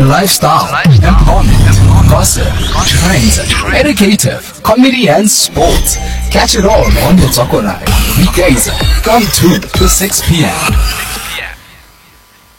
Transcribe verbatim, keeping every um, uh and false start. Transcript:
lifestyle, empowerment, gossip, trends, educative, comedy and sports. Catch it all on the Zokorai. Weekdays from two to six p m